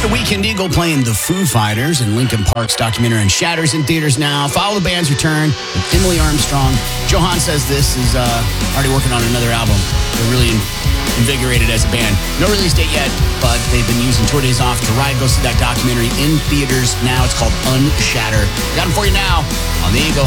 the Weekend Eagle playing the Foo Fighters and Linkin Park's documentary on Shatters in theaters now. Follow the band's return with Emily Armstrong. Johan says this is already working on another album. They're really invigorated as a band. No release date yet, but they've been using tour days off to ride. Go see that documentary in theaters now. It's called Unshatter. Got them for you now on the Eagle.